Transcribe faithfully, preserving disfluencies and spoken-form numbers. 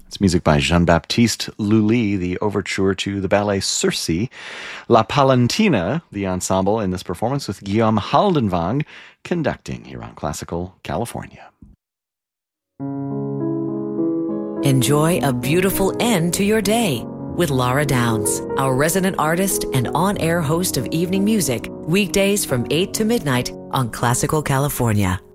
It's music by Jean-Baptiste Lully, the overture to the ballet Circe. La Palantina, the ensemble in this performance, with Guillaume Haldenwang conducting here on Classical California. Enjoy a beautiful end to your day with Laura Downs, our resident artist and on-air host of evening music, weekdays from eight to midnight on Classical California.